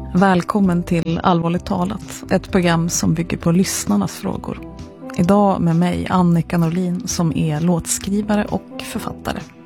Välkommen till Allvarligt talat, ett program som bygger på lyssnarnas frågor. Idag med mig, Annika Norlin, som är låtskrivare och författare.